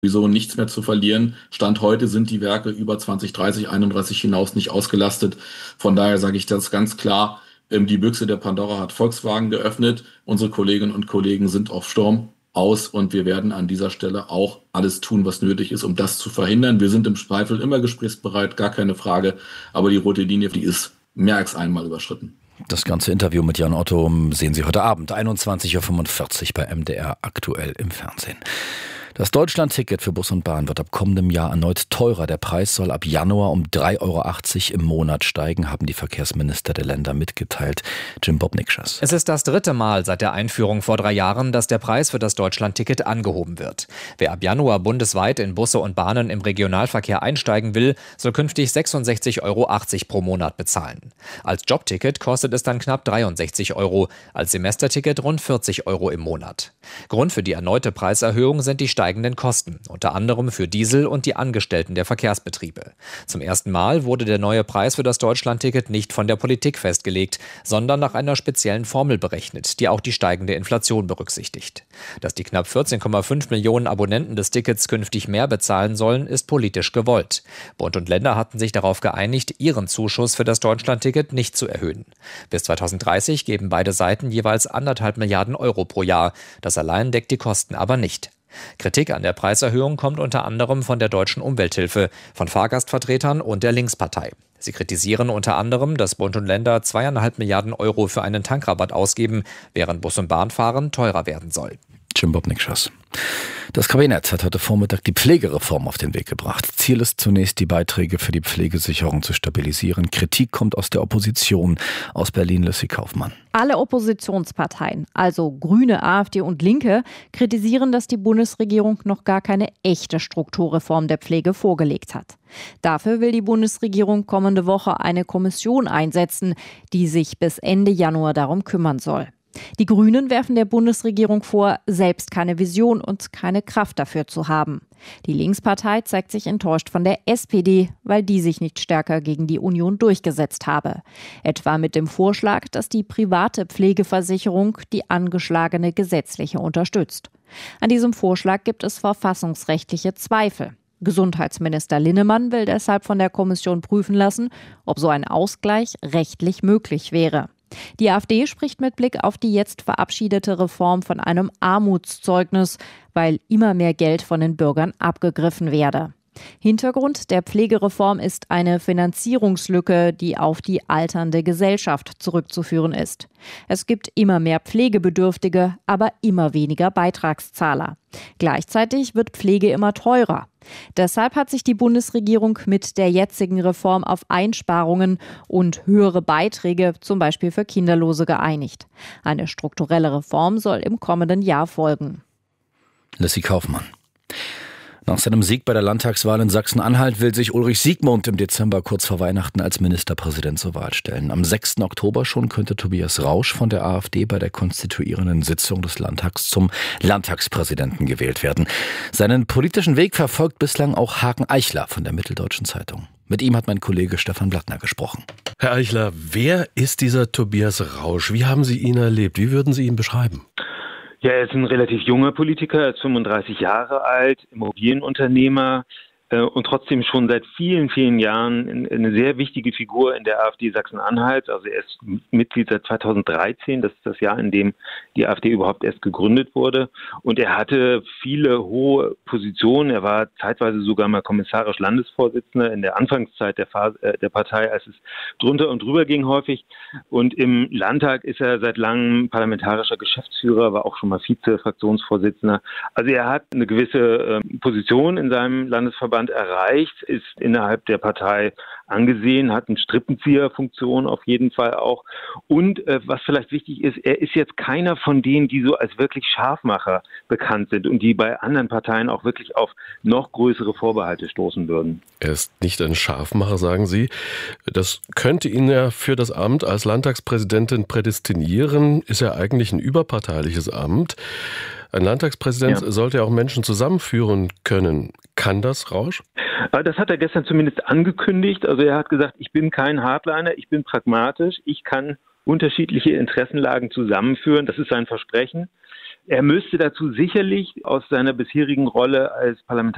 Wieso nichts mehr zu verlieren. Stand heute sind die Werke über 2030, 31 hinaus nicht ausgelastet. Von daher sage ich das ganz klar. Die Büchse der Pandora hat Volkswagen geöffnet. Unsere Kolleginnen und Kollegen sind auf Sturm aus und wir werden an dieser Stelle auch alles tun, was nötig ist, um das zu verhindern. Wir sind im Zweifel immer gesprächsbereit, gar keine Frage. Aber die rote Linie, die ist mehr als einmal überschritten. Das ganze Interview mit Jan Otto sehen Sie heute Abend, 21:45 Uhr bei MDR aktuell im Fernsehen. Das Deutschland-Ticket für Bus und Bahn wird ab kommendem Jahr erneut teurer. Der Preis soll ab Januar um 3,80 € im Monat steigen, haben die Verkehrsminister der Länder mitgeteilt. Jim Bob-Nikschas. Es ist das 3. Mal seit der Einführung vor 3 Jahren, dass der Preis für das Deutschland-Ticket angehoben wird. Wer ab Januar bundesweit in Busse und Bahnen im Regionalverkehr einsteigen will, soll künftig 66,80 € pro Monat bezahlen. Als Jobticket kostet es dann knapp 63 €, als Semesterticket rund 40 € im Monat. Grund für die erneute Preiserhöhung sind die steigenden Kosten, unter anderem für Diesel und die Angestellten der Verkehrsbetriebe. Zum ersten Mal wurde der neue Preis für das Deutschlandticket nicht von der Politik festgelegt, sondern nach einer speziellen Formel berechnet, die auch die steigende Inflation berücksichtigt. Dass die knapp 14,5 Millionen Abonnenten des Tickets künftig mehr bezahlen sollen, ist politisch gewollt. Bund und Länder hatten sich darauf geeinigt, ihren Zuschuss für das Deutschlandticket nicht zu erhöhen. Bis 2030 geben beide Seiten jeweils 1,5 Milliarden € pro Jahr. Das allein deckt die Kosten aber nicht. Kritik an der Preiserhöhung kommt unter anderem von der Deutschen Umwelthilfe, von Fahrgastvertretern und der Linkspartei. Sie kritisieren unter anderem, dass Bund und Länder 2,5 Milliarden € für einen Tankrabatt ausgeben, während Bus- und Bahnfahren teurer werden soll. Jim Bob-Nikschas. Das Kabinett hat heute Vormittag die Pflegereform auf den Weg gebracht. Ziel ist zunächst, die Beiträge für die Pflegesicherung zu stabilisieren. Kritik kommt aus der Opposition. Aus Berlin, Lissy Kaufmann. Alle Oppositionsparteien, also Grüne, AfD und Linke, kritisieren, dass die Bundesregierung noch gar keine echte Strukturreform der Pflege vorgelegt hat. Dafür will die Bundesregierung kommende Woche eine Kommission einsetzen, die sich bis Ende Januar darum kümmern soll. Die Grünen werfen der Bundesregierung vor, selbst keine Vision und keine Kraft dafür zu haben. Die Linkspartei zeigt sich enttäuscht von der SPD, weil die sich nicht stärker gegen die Union durchgesetzt habe. Etwa mit dem Vorschlag, dass die private Pflegeversicherung die angeschlagene gesetzliche unterstützt. An diesem Vorschlag gibt es verfassungsrechtliche Zweifel. Gesundheitsminister Linnemann will deshalb von der Kommission prüfen lassen, ob so ein Ausgleich rechtlich möglich wäre. Die AfD spricht mit Blick auf die jetzt verabschiedete Reform von einem Armutszeugnis, weil immer mehr Geld von den Bürgern abgegriffen werde. Hintergrund der Pflegereform ist eine Finanzierungslücke, die auf die alternde Gesellschaft zurückzuführen ist. Es gibt immer mehr Pflegebedürftige, aber immer weniger Beitragszahler. Gleichzeitig wird Pflege immer teurer. Deshalb hat sich die Bundesregierung mit der jetzigen Reform auf Einsparungen und höhere Beiträge, zum Beispiel für Kinderlose, geeinigt. Eine strukturelle Reform soll im kommenden Jahr folgen. Lissy Kaufmann. Nach seinem Sieg bei der Landtagswahl in Sachsen-Anhalt will sich Ulrich Siegmund im Dezember kurz vor Weihnachten als Ministerpräsident zur Wahl stellen. Am 6. Oktober schon könnte Tobias Rausch von der AfD bei der konstituierenden Sitzung des Landtags zum Landtagspräsidenten gewählt werden. Seinen politischen Weg verfolgt bislang auch Hagen Eichler von der Mitteldeutschen Zeitung. Mit ihm hat mein Kollege Stefan Blattner gesprochen. Herr Eichler, wer ist dieser Tobias Rausch? Wie haben Sie ihn erlebt? Wie würden Sie ihn beschreiben? Ja, er ist ein relativ junger Politiker, er ist 35 Jahre alt, Immobilienunternehmer und trotzdem schon seit vielen, vielen Jahren eine sehr wichtige Figur in der AfD Sachsen-Anhalt. Also er ist Mitglied seit 2013, das ist das Jahr, in dem die AfD überhaupt erst gegründet wurde. Und er hatte viele hohe Positionen. Er war zeitweise sogar mal kommissarisch Landesvorsitzender in der Anfangszeit der Partei, als es drunter und drüber ging häufig. Und im Landtag ist er seit langem parlamentarischer Geschäftsführer, war auch schon mal Vize-Fraktionsvorsitzender. Also er hat eine gewisse Position in seinem Landesverband erreicht, ist innerhalb der Partei angesehen, hat eine Strippenzieherfunktion auf jeden Fall auch. Und was vielleicht wichtig ist, er ist jetzt keiner von denen, die so als wirklich Scharfmacher bekannt sind und die bei anderen Parteien auch wirklich auf noch größere Vorbehalte stoßen würden. Er ist nicht ein Scharfmacher, sagen Sie. Das könnte ihn ja für das Amt als Landtagspräsidentin prädestinieren. Ist ja eigentlich ein überparteiliches Amt. Ein Landtagspräsident sollte ja auch Menschen zusammenführen können. Kann das, Rausch? Das hat er gestern zumindest angekündigt. Also er hat gesagt, ich bin kein Hardliner, ich bin pragmatisch, ich kann unterschiedliche Interessenlagen zusammenführen. Das ist sein Versprechen. Er müsste dazu sicherlich aus seiner bisherigen Rolle als Parlamentarier